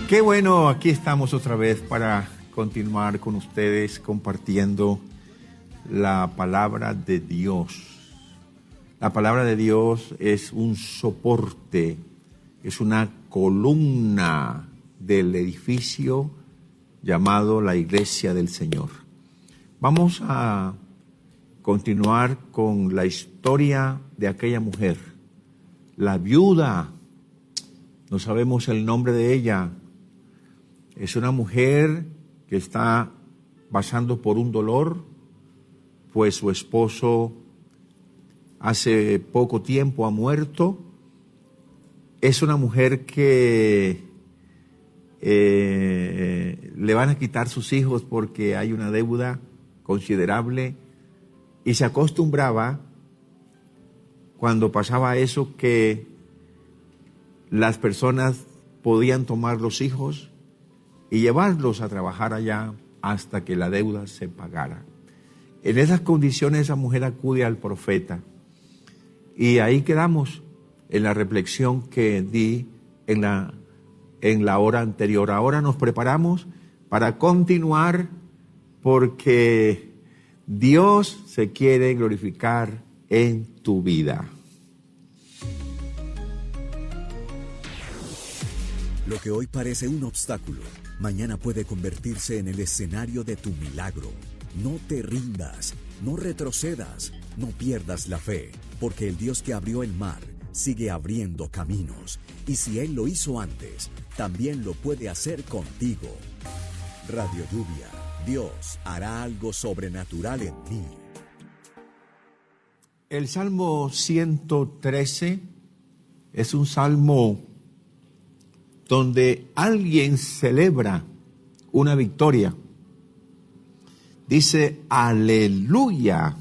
Qué bueno, aquí estamos otra vez para continuar con ustedes compartiendo la palabra de Dios. La palabra de Dios es un soporte, es una columna del edificio llamado la Iglesia del Señor. Vamos a continuar con la historia de aquella mujer, la viuda. No sabemos el nombre de ella. Es una mujer que está pasando por un dolor, pues su esposo hace poco tiempo ha muerto. Es una mujer que le van a quitar sus hijos porque hay una deuda considerable, y se acostumbraba, cuando pasaba eso, que las personas podían tomar los hijos y llevarlos a trabajar allá hasta que la deuda se pagara. En esas condiciones esa mujer acude al profeta, y ahí quedamos en la reflexión que di en la hora anterior. Ahora nos preparamos para continuar, porque Dios se quiere glorificar en tu vida. Lo que hoy parece un obstáculo, mañana puede convertirse en el escenario de tu milagro. No te rindas, no retrocedas, no pierdas la fe, porque el Dios que abrió el mar sigue abriendo caminos. Y si Él lo hizo antes, también lo puede hacer contigo. Radio Lluvia, Dios hará algo sobrenatural en ti. El Salmo 113 es un salmo donde alguien celebra una victoria. Dice: aleluya,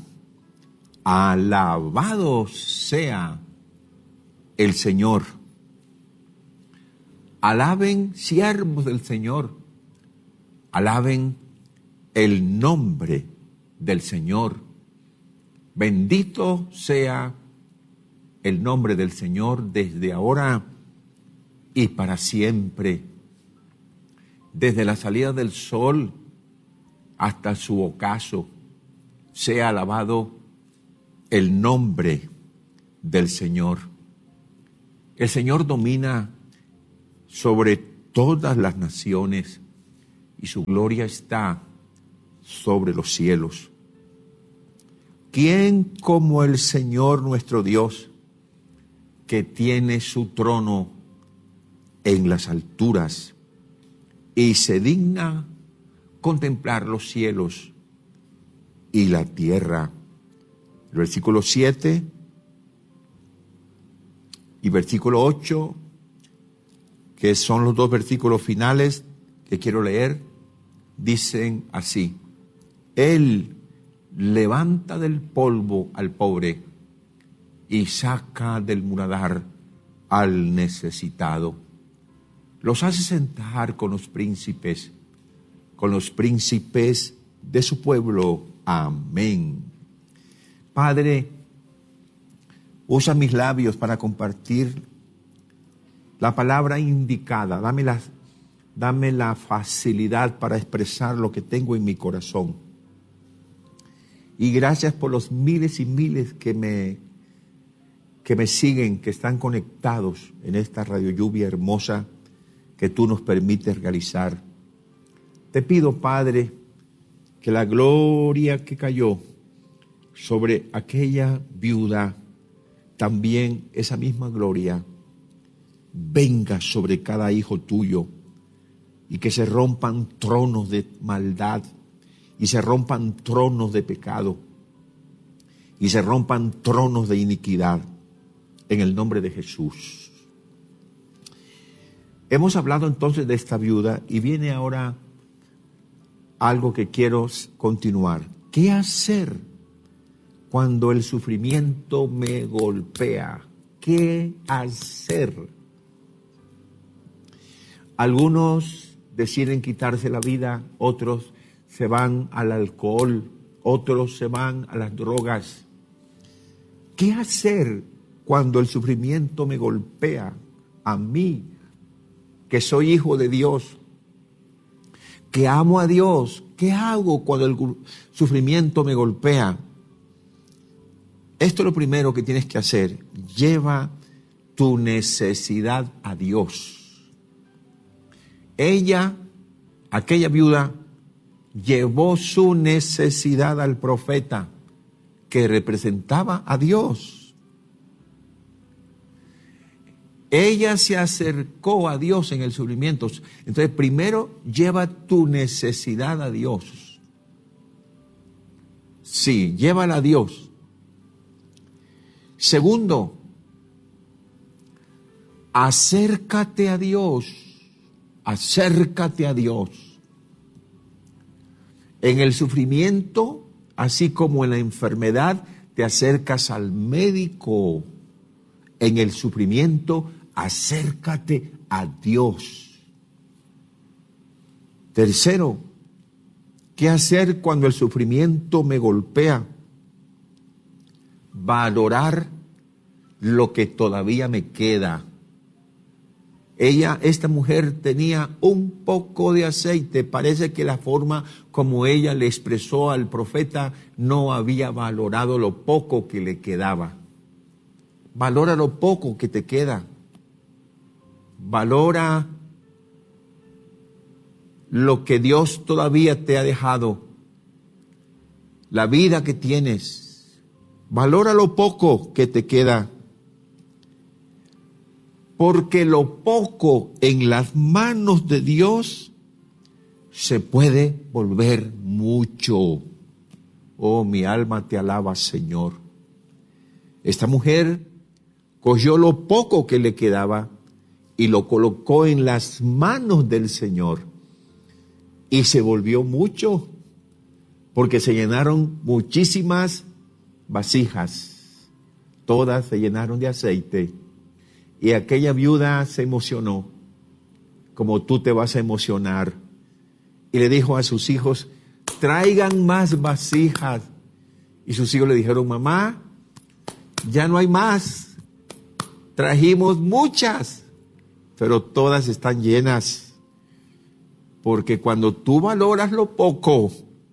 alabado sea el Señor. Alaben, siervos del Señor, alaben el nombre del Señor. Bendito sea el nombre del Señor desde ahora y para siempre. Desde la salida del sol hasta su ocaso, sea alabado el nombre del Señor. El Señor domina sobre todas las naciones, y su gloria está sobre los cielos. ¿Quién como el Señor nuestro Dios, que tiene su trono en las alturas y se digna contemplar los cielos y la tierra? El versículo 7 y versículo 8, que son los dos versículos finales que quiero leer, dicen así: Él levanta del polvo al pobre y saca del muladar al necesitado. Los hace sentar con los príncipes de su pueblo. Amén. Padre, usa mis labios para compartir la palabra indicada. Dame la facilidad para expresar lo que tengo en mi corazón. Y gracias por los miles y miles que me siguen, que están conectados en esta Radio Lluvia hermosa que tú nos permites realizar. Te pido, Padre, que la gloria que cayó sobre aquella viuda, también esa misma gloria venga sobre cada hijo tuyo, y que se rompan tronos de maldad, y se rompan tronos de pecado, y se rompan tronos de iniquidad, en el nombre de Jesús. Hemos hablado entonces de esta viuda, y viene ahora algo que quiero continuar. ¿Qué hacer cuando el sufrimiento me golpea? ¿Qué hacer? Algunos deciden quitarse la vida, otros se van al alcohol, otros se van a las drogas. ¿Qué hacer cuando el sufrimiento me golpea a mí? que soy hijo de Dios, que amo a Dios. ¿Qué hago cuando el sufrimiento me golpea? Esto es lo primero que tienes que hacer. Lleva tu necesidad a Dios. Ella, aquella viuda, llevó su necesidad al profeta que representaba a Dios. Ella se acercó a Dios en el sufrimiento. Entonces, primero, lleva tu necesidad a Dios. Sí, llévala a Dios. Segundo, acércate a Dios. Acércate a Dios. En el sufrimiento, así como en la enfermedad, te acercas al médico. En el sufrimiento, acércate a Dios. Tercero, ¿qué hacer cuando el sufrimiento me golpea? Valorar lo que todavía me queda. Esta mujer tenía un poco de aceite. Parece que la forma como ella le expresó al profeta no había valorado lo poco que le quedaba. Valora lo poco que te queda. Valora lo que Dios todavía te ha dejado. La vida que tienes. Valora lo poco que te queda. Porque lo poco en las manos de Dios se puede volver mucho. Oh, mi alma te alaba, Señor. Esta mujer cogió lo poco que le quedaba y lo colocó en las manos del Señor. Y se volvió mucho, porque se llenaron muchísimas vasijas. Todas se llenaron de aceite. Y aquella viuda se emocionó, como tú te vas a emocionar. Y le dijo a sus hijos, traigan más vasijas. Y sus hijos le dijeron, mamá, ya no hay más. Trajimos muchas, pero todas están llenas. Porque cuando tú valoras lo poco,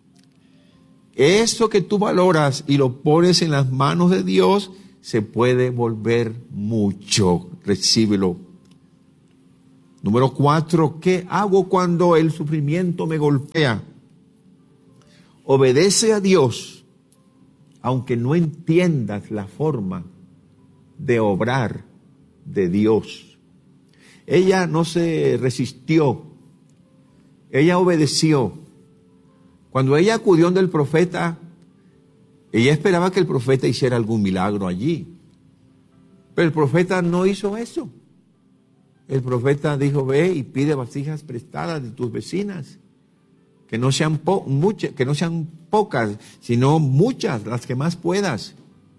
eso que tú valoras y lo pones en las manos de Dios, se puede volver mucho. Recíbelo. Número 4, ¿qué hago cuando el sufrimiento me golpea? Obedece a Dios, aunque no entiendas la forma de obrar de Dios. Ella no se resistió, ella obedeció. Cuando ella acudió del profeta, ella esperaba que el profeta hiciera algún milagro allí. Pero el profeta no hizo eso. El profeta dijo, ve y pide vasijas prestadas de tus vecinas. Que no sean muchas, que no sean pocas, sino muchas, las que más puedas.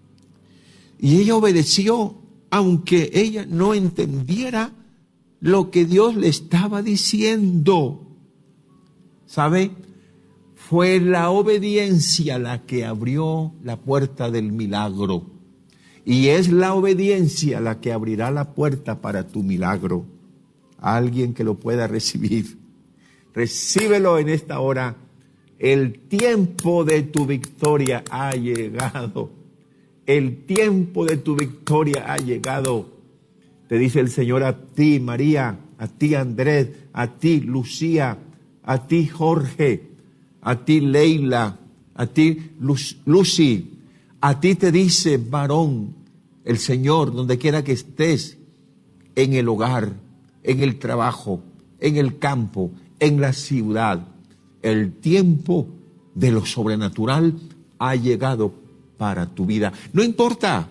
Y ella obedeció, aunque ella no entendiera lo que Dios le estaba diciendo. ¿Sabe? Fue la obediencia la que abrió la puerta del milagro. Y es la obediencia la que abrirá la puerta para tu milagro. Alguien que lo pueda recibir. Recíbelo en esta hora. El tiempo de tu victoria ha llegado. El tiempo de tu victoria ha llegado. Te dice el Señor a ti, María, a ti, Andrés, a ti, Lucía, a ti, Jorge, a ti, Leila, a ti, Lucy. A ti te dice, varón, el Señor, donde quiera que estés, en el hogar, en el trabajo, en el campo, en la ciudad. El tiempo de lo sobrenatural ha llegado para tu vida. No importa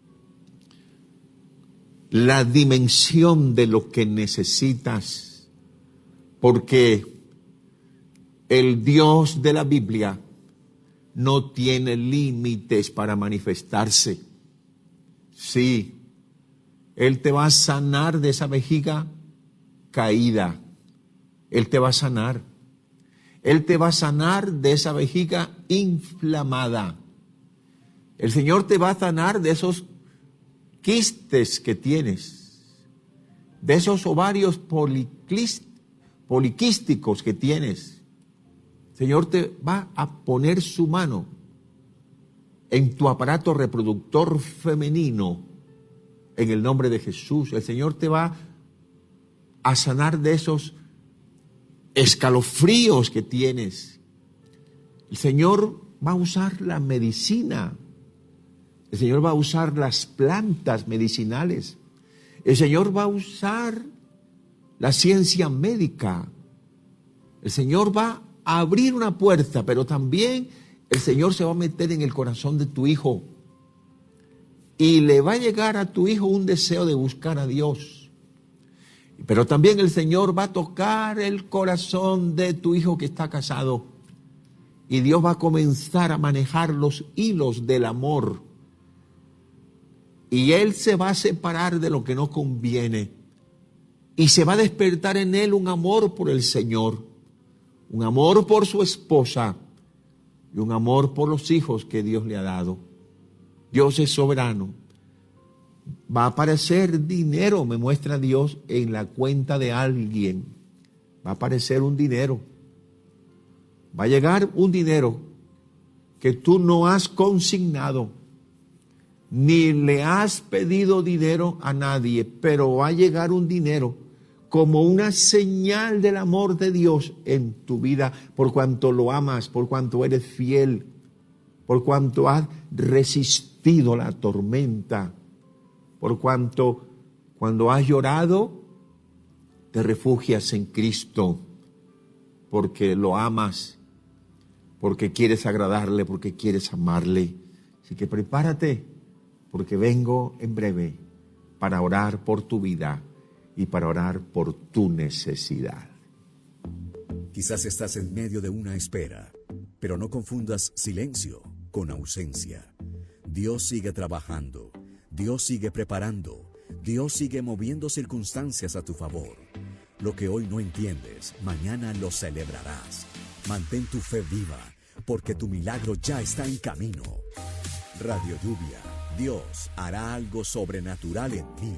la dimensión de lo que necesitas, porque el Dios de la Biblia no tiene límites para manifestarse. Sí, Él te va a sanar de esa vejiga caída. Él te va a sanar. Él te va a sanar de esa vejiga inflamada. El Señor te va a sanar de esos quistes que tienes. de esos ovarios poliquísticos que tienes. El Señor te va a poner su mano en tu aparato reproductor femenino, en el nombre de Jesús. El Señor te va a sanar de esos escalofríos que tienes. El Señor va a usar la medicina. El Señor va a usar las plantas medicinales. El Señor va a usar la ciencia médica. El Señor va a abrir una puerta, pero también el Señor se va a meter en el corazón de tu hijo. Y le va a llegar a tu hijo un deseo de buscar a Dios. Pero también el Señor va a tocar el corazón de tu hijo que está casado. Y Dios va a comenzar a manejar los hilos del amor. Y Él se va a separar de lo que no conviene. Y se va a despertar en Él un amor por el Señor. Un amor por su esposa. Y un amor por los hijos que Dios le ha dado. Dios es soberano. Va a aparecer dinero, me muestra Dios, en la cuenta de alguien. Va a aparecer un dinero. Va a llegar un dinero que tú no has consignado, ni le has pedido dinero a nadie, pero va a llegar un dinero como una señal del amor de Dios en tu vida, por cuanto lo amas, por cuanto eres fiel, por cuanto has resistido la tormenta, por cuanto cuando has llorado te refugias en Cristo, porque lo amas, porque quieres agradarle, porque quieres amarle. Así que prepárate, porque vengo en breve para orar por tu vida y para orar por tu necesidad. Quizás estás en medio de una espera, pero no confundas silencio con ausencia. Dios sigue trabajando, Dios sigue preparando, Dios sigue moviendo circunstancias a tu favor. Lo que hoy no entiendes, mañana lo celebrarás. Mantén tu fe viva, porque tu milagro ya está en camino. Radio Lluvia, Dios hará algo sobrenatural en ti.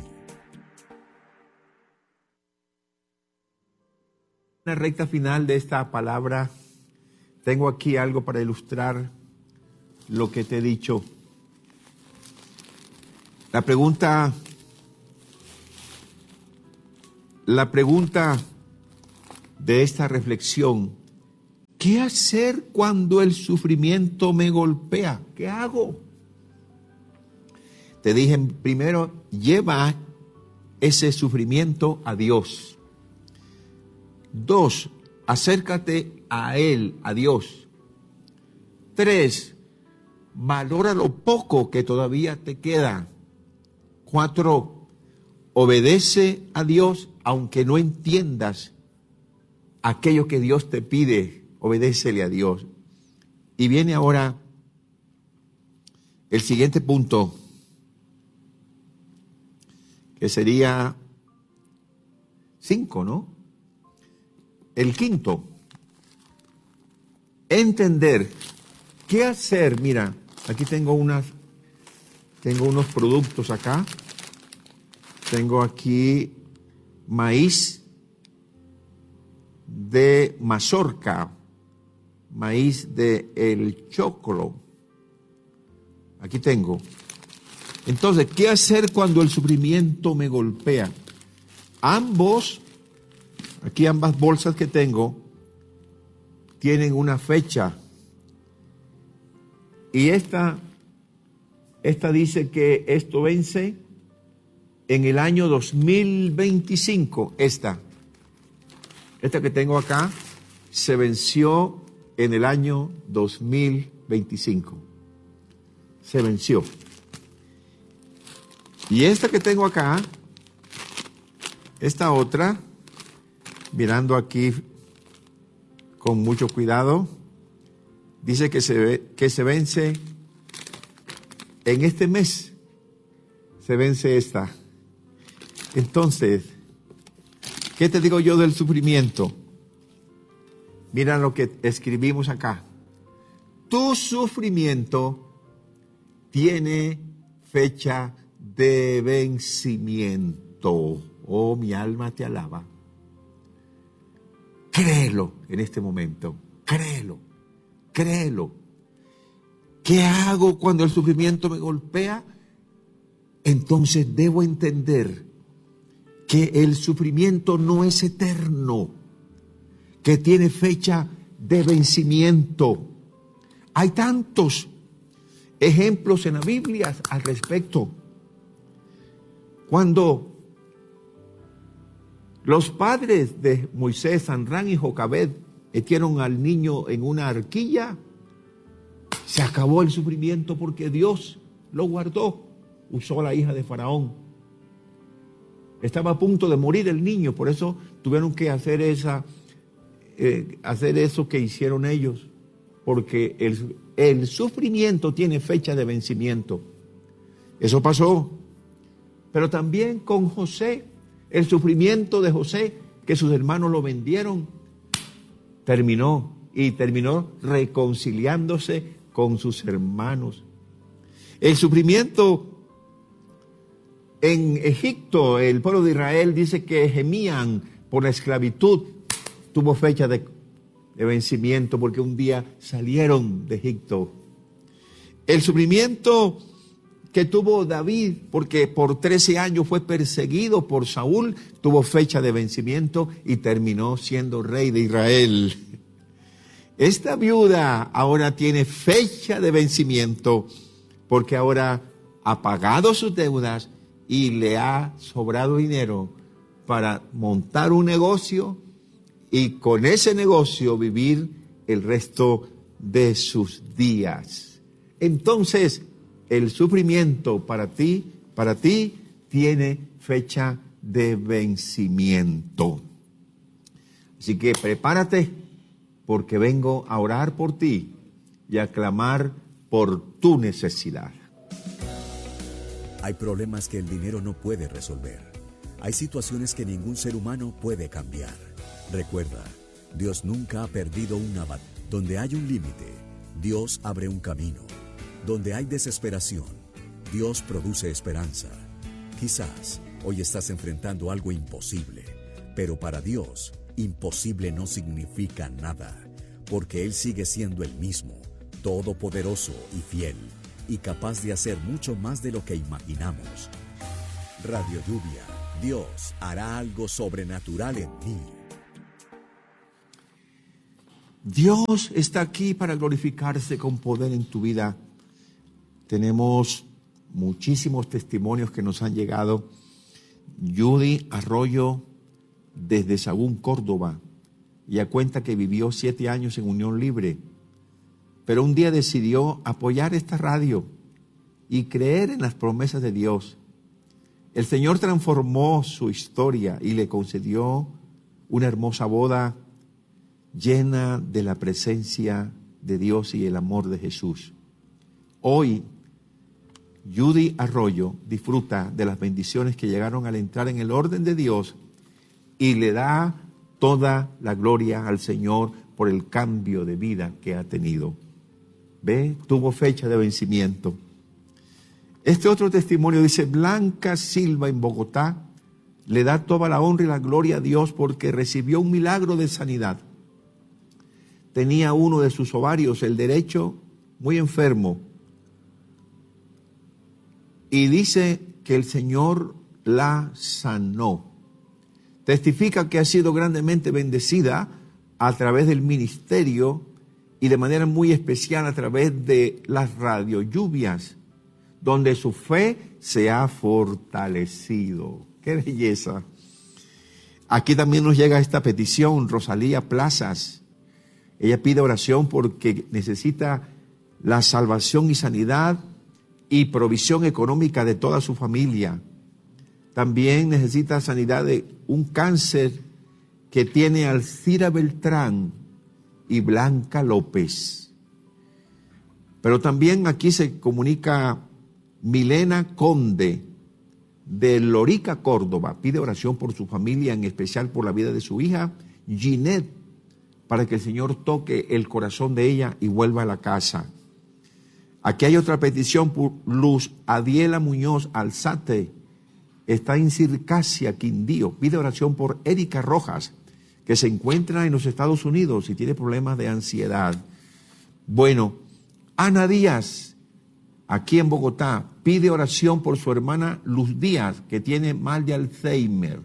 En la recta final de esta palabra, tengo aquí algo para ilustrar lo que te he dicho. La pregunta de esta reflexión: ¿qué hacer cuando el sufrimiento me golpea? ¿Qué hago? Te dije primero, lleva ese sufrimiento a Dios. 2, acércate a Él, a Dios. 3, valora lo poco que todavía te queda. 4, obedece a Dios aunque no entiendas aquello que Dios te pide. Obedécele a Dios. Y viene ahora el siguiente punto, que sería 5, ¿no? El quinto, entender qué hacer. Mira, aquí tengo unos productos acá. Tengo aquí maíz de mazorca, maíz de el choclo. Aquí tengo. Entonces, ¿qué hacer cuando el sufrimiento me golpea? Ambas bolsas que tengo tienen una fecha. Y esta dice que esto vence en el año 2025. Esta que tengo acá se venció en el año 2025. Se venció. Y esta que tengo acá, esta otra, mirando aquí con mucho cuidado, dice que se vence en este mes. Se vence esta. Entonces, ¿qué te digo yo del sufrimiento? Mira lo que escribimos acá. Tu sufrimiento tiene fecha de vencimiento. Oh, mi alma te alaba. Créelo en este momento. Créelo. Créelo. ¿Qué hago cuando el sufrimiento me golpea? Entonces debo entender que el sufrimiento no es eterno, que tiene fecha de vencimiento. Hay tantos ejemplos en la Biblia al respecto. Cuando los padres de Moisés, Amram y Jocabed, metieron al niño en una arquilla, se acabó el sufrimiento porque Dios lo guardó. Usó a la hija de Faraón. Estaba a punto de morir el niño, por eso tuvieron que hacer eso que hicieron ellos, porque el sufrimiento tiene fecha de vencimiento. Eso pasó. Pero también con José, el sufrimiento de José, que sus hermanos lo vendieron, terminó reconciliándose con sus hermanos. El sufrimiento en Egipto, el pueblo de Israel dice que gemían por la esclavitud, tuvo fecha de vencimiento porque un día salieron de Egipto. El sufrimiento que tuvo David, porque por 13 años fue perseguido por Saúl, tuvo fecha de vencimiento y terminó siendo rey de Israel. Esta viuda ahora tiene fecha de vencimiento porque ahora ha pagado sus deudas y le ha sobrado dinero para montar un negocio y con ese negocio vivir el resto de sus días. Entonces, el sufrimiento para ti tiene fecha de vencimiento. Así que prepárate, porque vengo a orar por ti y a clamar por tu necesidad. Hay problemas que el dinero no puede resolver. Hay situaciones que ningún ser humano puede cambiar. Recuerda, Dios nunca ha perdido una batalla. Donde hay un límite, Dios abre un camino. Donde hay desesperación, Dios produce esperanza. Quizás hoy estás enfrentando algo imposible, pero para Dios, imposible no significa nada, porque Él sigue siendo el mismo, todopoderoso y fiel, y capaz de hacer mucho más de lo que imaginamos. Radio Lluvia, Dios hará algo sobrenatural en ti. Dios está aquí para glorificarse con poder en tu vida. Tenemos muchísimos testimonios que nos han llegado. Judy Arroyo, desde Sahagún, Córdoba, ella cuenta que vivió 7 años en unión libre, pero un día decidió apoyar esta radio y creer en las promesas de Dios. El Señor transformó su historia y le concedió una hermosa boda llena de la presencia de Dios y el amor de Jesús. Hoy, Judy Arroyo disfruta de las bendiciones que llegaron al entrar en el orden de Dios y le da toda la gloria al Señor por el cambio de vida que ha tenido. Ve, tuvo fecha de vencimiento. Este otro testimonio dice: Blanca Silva en Bogotá le da toda la honra y la gloria a Dios porque recibió un milagro de sanidad. Tenía uno de sus ovarios, el derecho, muy enfermo. Y dice que el Señor la sanó. Testifica que ha sido grandemente bendecida a través del ministerio y de manera muy especial a través de las radiolluvias, donde su fe se ha fortalecido. ¡Qué belleza! Aquí también nos llega esta petición, Rosalía Plazas. Ella pide oración porque necesita la salvación y sanidad y provisión económica de toda su familia. También necesita sanidad de un cáncer que tiene Alcira Beltrán y Blanca López. Pero también aquí se comunica Milena Conde de Lorica, Córdoba. Pide oración por su familia, en especial por la vida de su hija Ginette, para que el Señor toque el corazón de ella y vuelva a la casa. Aquí hay otra petición por Luz Adiela Muñoz Alzate está en Circasia, Quindío. Pide oración por Erika Rojas, que se encuentra en los Estados Unidos y tiene problemas de ansiedad. Bueno, Ana Díaz, aquí en Bogotá, pide oración por su hermana Luz Díaz, que tiene mal de Alzheimer.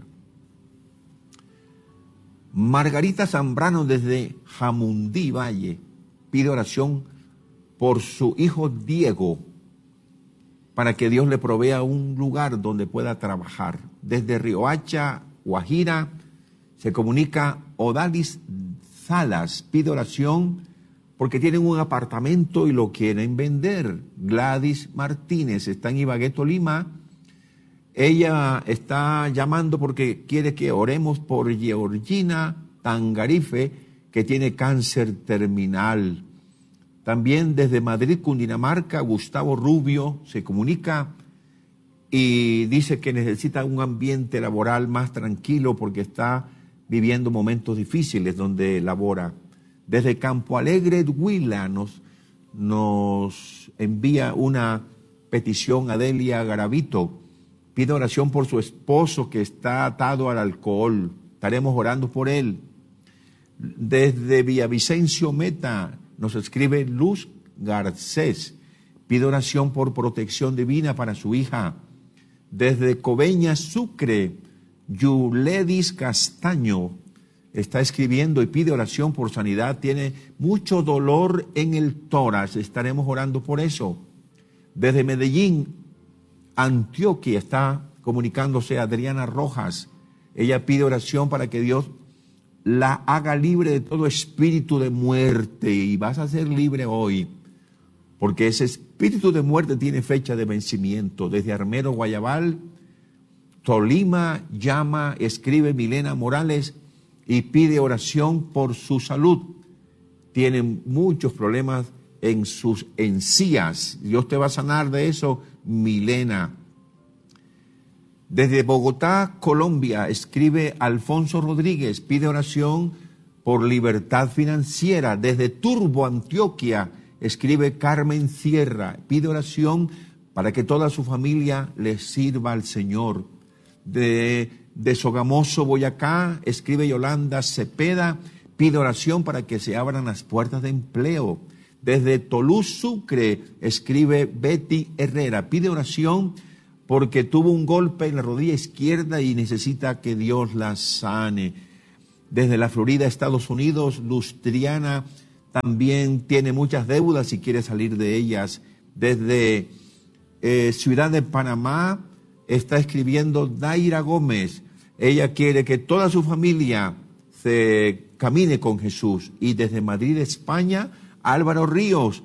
Margarita Zambrano, desde Jamundí Valle, pide oración por su hijo Diego, para que Dios le provea un lugar donde pueda trabajar. Desde Riohacha, Guajira, se comunica Odalis Salas, pide oración porque tienen un apartamento y lo quieren vender. Gladys Martínez está en Ibagué, Tolima. Ella está llamando porque quiere que oremos por Georgina Tangarife, que tiene cáncer terminal. También desde Madrid, Cundinamarca, Gustavo Rubio se comunica y dice que necesita un ambiente laboral más tranquilo porque está viviendo momentos difíciles donde labora. Desde Campo Alegre, Huila, nos envía una petición Adelia Garavito. Pide oración por su esposo que está atado al alcohol. Estaremos orando por él. Desde Villavicencio Meta nos escribe Luz Garcés. Pide oración por protección divina para su hija. Desde Coveñas, Sucre, Yuledis Castaño está escribiendo y pide oración por sanidad. Tiene mucho dolor en el tórax. Estaremos orando por eso. Desde Medellín, Antioquia, está comunicándose Adriana Rojas. Ella pide oración para que Dios la haga libre de todo espíritu de muerte, y vas a ser libre hoy, porque ese espíritu de muerte tiene fecha de vencimiento. Desde Armero, Guayabal, Tolima, llama, escribe Milena Morales y pide oración por su salud. Tiene muchos problemas en sus encías. Dios te va a sanar de eso, Milena. Desde Bogotá, Colombia, escribe Alfonso Rodríguez, pide oración por libertad financiera. Desde Turbo, Antioquia, escribe Carmen Sierra, pide oración para que toda su familia le sirva al Señor. De Sogamoso, Boyacá, escribe Yolanda Cepeda, pide oración para que se abran las puertas de empleo. Desde Tolú, Sucre, escribe Betty Herrera, pide oración porque tuvo un golpe en la rodilla izquierda y necesita que Dios la sane. Desde la Florida, Estados Unidos, Lustriana también tiene muchas deudas y quiere salir de ellas. Desde Ciudad de Panamá está escribiendo Daira Gómez. Ella quiere que toda su familia se camine con Jesús. Y desde Madrid, España, Álvaro Ríos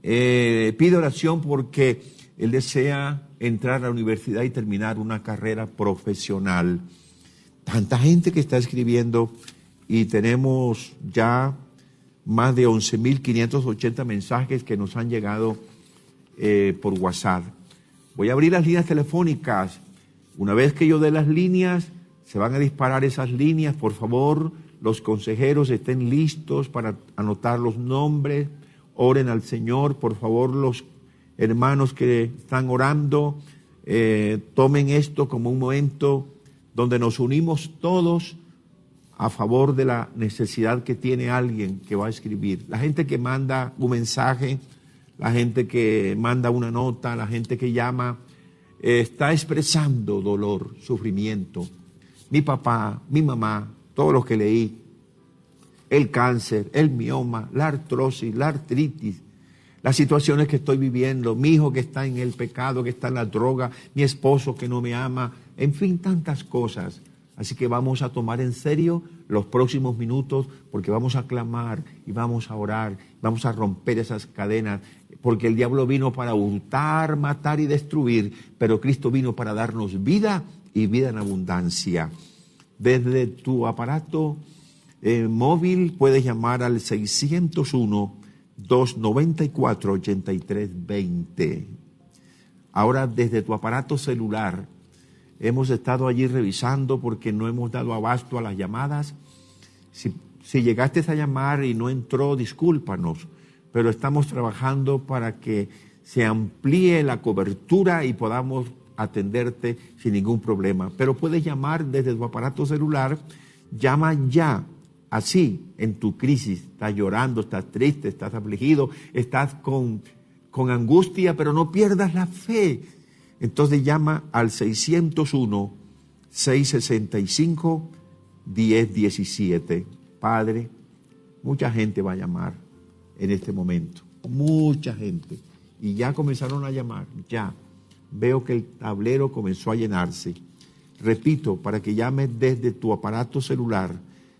pide oración porque él desea entrar a la universidad y terminar una carrera profesional. Tanta gente que está escribiendo y tenemos ya más de 11.580 mensajes que nos han llegado por WhatsApp. Voy a abrir las líneas telefónicas. Una vez que yo dé las líneas, se van a disparar esas líneas. Por favor, los consejeros estén listos para anotar los nombres. Oren al Señor. Por favor, los hermanos que están orando, tomen esto como un momento donde nos unimos todos a favor de la necesidad que tiene alguien que va a escribir. La gente que manda un mensaje, la gente que manda una nota, la gente que llama, está expresando dolor, sufrimiento. Mi papá, mi mamá, todos los que leí, el cáncer, el mioma, la artrosis, la artritis, las situaciones que estoy viviendo, mi hijo que está en el pecado, que está en la droga, mi esposo que no me ama, en fin, tantas cosas. Así que vamos a tomar en serio los próximos minutos, porque vamos a clamar y vamos a orar, vamos a romper esas cadenas, porque el diablo vino para hurtar, matar y destruir, pero Cristo vino para darnos vida y vida en abundancia. Desde tu aparato móvil puedes llamar al 601-294-8320. Ahora desde tu aparato celular, hemos estado allí revisando porque no hemos dado abasto a las llamadas. Si llegaste a llamar y no entró, discúlpanos, pero estamos trabajando para que se amplíe la cobertura y podamos atenderte sin ningún problema. Pero puedes llamar desde tu aparato celular, llama ya, así, en tu crisis. Estás llorando, estás triste, estás afligido, estás con angustia, pero no pierdas la fe. Entonces llama al 601-665-1017. Padre, mucha gente va a llamar en este momento, mucha gente. Y ya comenzaron a llamar, ya. Veo que el tablero comenzó a llenarse. Repito, para que llames desde tu aparato celular,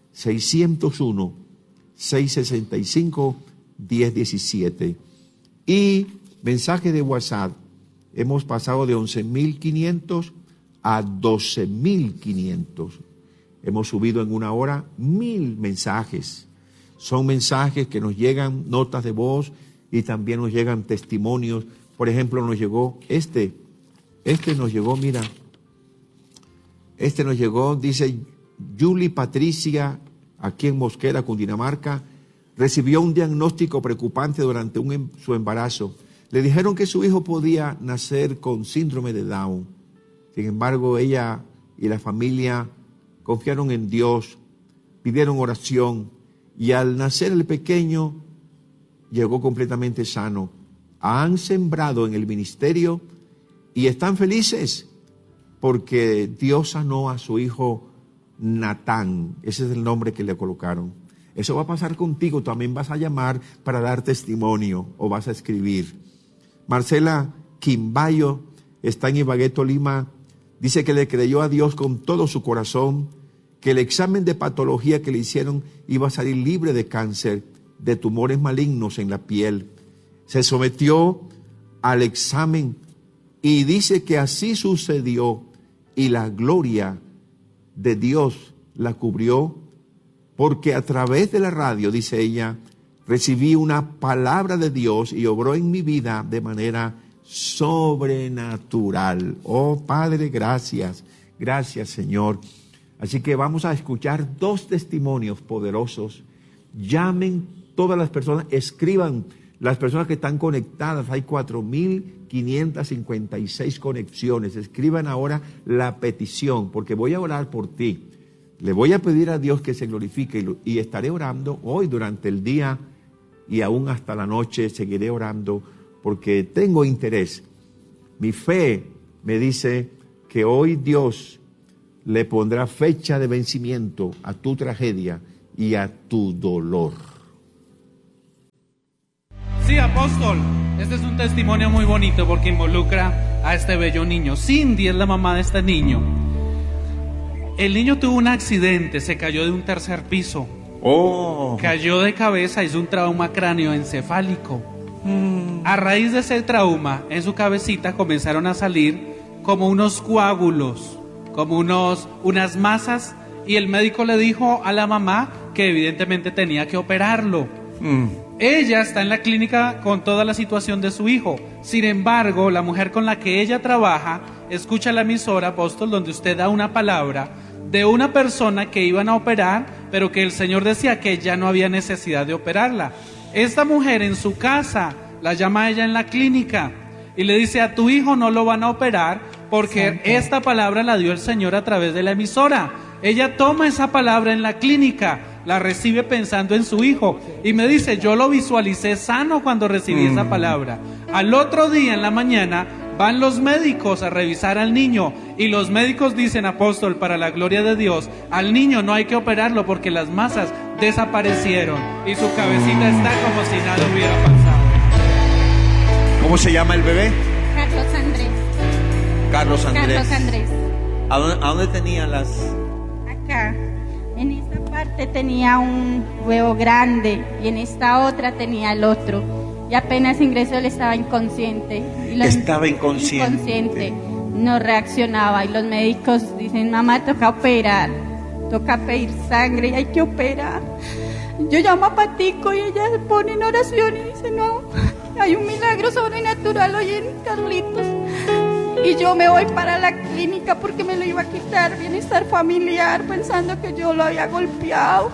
601-665-1017. Y mensaje de WhatsApp. Hemos pasado de 11.500 a 12.500. Hemos subido en una hora 1.000 mensajes. Son mensajes que nos llegan, notas de voz, y también nos llegan testimonios. Por ejemplo, nos llegó dice Julie Patricia, aquí en Mosquera, Cundinamarca, recibió un diagnóstico preocupante durante su embarazo. Le dijeron que su hijo podía nacer con síndrome de Down. Sin embargo, ella y la familia confiaron en Dios, pidieron oración, y al nacer el pequeño llegó completamente sano. Han sembrado en el ministerio y están felices porque Dios sanó a su hijo Natán. Ese es el nombre que le colocaron. Eso va a pasar contigo. También vas a llamar para dar testimonio o vas a escribir. Marcela Quimbayo está en Ibagué, Tolima. Dice que le creyó a Dios con todo su corazón, que el examen de patología que le hicieron iba a salir libre de cáncer, de tumores malignos en la piel. Se sometió al examen y dice que así sucedió, y la gloria de Dios la cubrió, porque a través de la radio, dice ella, recibí una palabra de Dios y obró en mi vida de manera sobrenatural. Oh Padre, gracias, gracias Señor. Así que vamos a escuchar 2 testimonios poderosos. Llamen todas las personas, escriban las personas que están conectadas. Hay 4.556 conexiones. Escriban ahora la petición, porque voy a orar por ti. Le voy a pedir a Dios que se glorifique y estaré orando hoy durante el día y aún hasta la noche seguiré orando porque tengo interés. Mi fe me dice que hoy Dios le pondrá fecha de vencimiento a tu tragedia y a tu dolor. Sí, apóstol, este es un testimonio muy bonito porque involucra a este bello niño. Cindy es la mamá de este niño. El niño tuvo un accidente, se cayó de un 3er piso. Cayó de cabeza, hizo un trauma cráneoencefálico. A raíz de ese trauma, en su cabecita comenzaron a salir como unos coágulos, como unas masas, y el médico le dijo a la mamá que evidentemente tenía que operarlo. Ella está en la clínica con toda la situación de su hijo. Sin embargo, la mujer con la que ella trabaja escucha la emisora, apóstol, donde usted da una palabra de una persona que iban a operar, pero que el Señor decía que ya no había necesidad de operarla. Esta mujer en su casa la llama a ella en la clínica y le dice: a tu hijo no lo van a operar porque esta palabra la dio el Señor a través de la emisora. Ella toma esa palabra en la clínica, la recibe pensando en su hijo y me dice: yo lo visualicé sano cuando recibí esa palabra. Al otro día en la mañana van los médicos a revisar al niño y los médicos dicen: apóstol, para la gloria de Dios, al niño no hay que operarlo porque las masas desaparecieron y su cabecita está como si nada hubiera pasado. ¿Cómo se llama el bebé? Carlos Andrés. Carlos Andrés. Carlos Andrés. ¿A dónde tenía las...? Acá, en esta parte tenía un huevo grande y en esta otra tenía el otro. Y apenas ingresó él estaba inconsciente. Estaba inconsciente. Inconsciente. No reaccionaba y los médicos dicen: mamá, toca operar, toca pedir sangre y hay que operar. Yo llamo a Patico y ella se pone en oración y dice: no, hay un milagro sobrenatural hoy en Carlitos. Y yo me voy para la clínica porque me lo iba a quitar bienestar familiar pensando que yo lo había golpeado.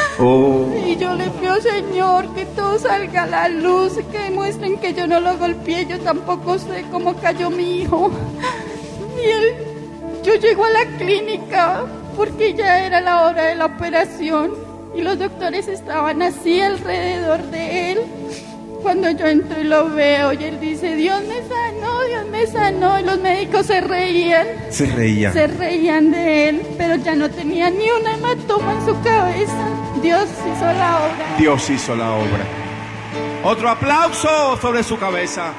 Y yo le pido, Señor, que todo salga a la luz, que demuestren que yo no lo golpeé. Yo tampoco sé cómo cayó mi hijo. Yo llego a la clínica porque ya era la hora de la operación y los doctores estaban así alrededor de él. Cuando yo entro y lo veo y él dice, Dios me sanó, y los médicos se reían. Se reían de él, pero ya no tenía ni una hematoma en su cabeza. Dios hizo la obra. Dios hizo la obra. Otro aplauso sobre su cabeza.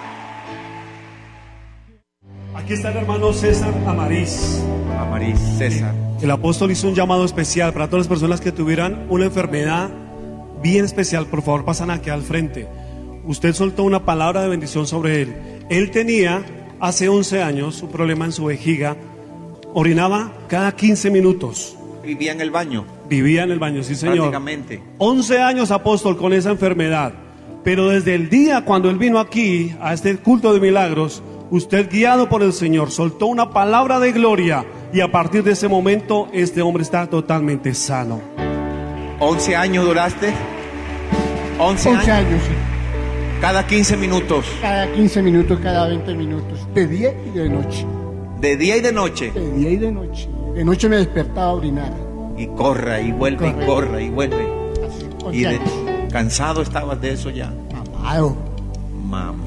Aquí está el hermano César Amariz. Amariz César. El apóstol hizo un llamado especial para todas las personas que tuvieran una enfermedad bien especial. Por favor, pasan aquí al frente. Usted soltó una palabra de bendición sobre él. Él tenía hace 11 años un problema en su vejiga. Orinaba cada 15 minutos. Vivía en el baño. Vivía en el baño, sí señor. Prácticamente. 11 años, apóstol, con esa enfermedad. Pero desde el día cuando él vino aquí, a este culto de milagros, usted, guiado por el Señor, soltó una palabra de gloria. Y a partir de ese momento, este hombre está totalmente sano. 11 años duraste. 11 años, sí. Cada 15 minutos. Cada 15 minutos, cada 20 minutos. De día y de noche. De día y de noche. De día y de noche. De noche me despertaba a orinar. Y corra, y vuelve, y corra, y vuelve. Así, 11 Y años. cansado estabas de eso ya. Mamado. Mamá.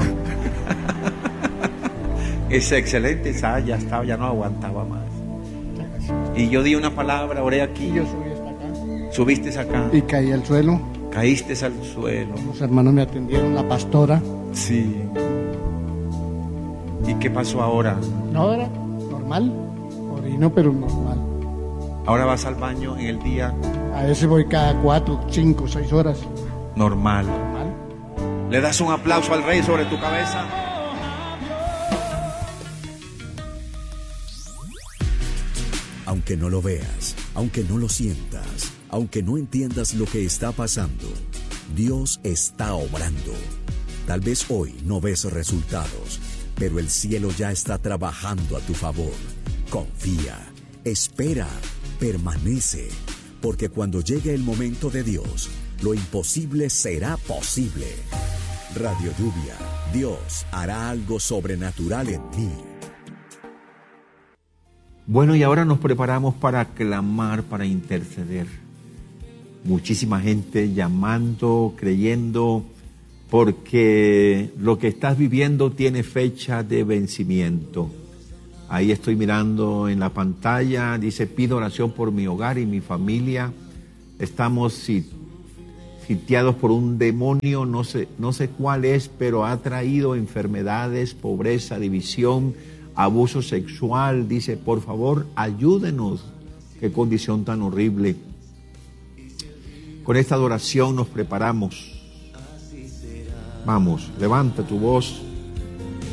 Es excelente, ya estaba, ya no aguantaba más. Y yo di una palabra, oré aquí. Y yo subí hasta acá. Subiste acá. Y caí al suelo. Caíste al suelo. Los hermanos me atendieron, la pastora. Sí. ¿Y qué pasó ahora? No, era normal. Orino, pero normal. Ahora vas al baño en el día. A veces voy cada 4, 5, 6 horas. Normal. Normal. ¿Le das un aplauso al Rey sobre tu cabeza? Aunque no lo veas, aunque no lo sientas, aunque no entiendas lo que está pasando, Dios está obrando. Tal vez hoy no ves resultados, pero el cielo ya está trabajando a tu favor. Confía, espera, permanece, porque cuando llegue el momento de Dios, lo imposible será posible. Radio Lluvia, Dios hará algo sobrenatural en ti. Bueno, y ahora nos preparamos para clamar, para interceder. Muchísima gente llamando, creyendo, porque lo que estás viviendo tiene fecha de vencimiento. Ahí estoy mirando en la pantalla, dice, pido oración por mi hogar y mi familia. Estamos sitiados por un demonio, no sé cuál es, pero ha traído enfermedades, pobreza, división, abuso sexual. Dice, por favor, ayúdenos. Qué condición tan horrible. Con esta adoración nos preparamos. Vamos, levanta tu voz.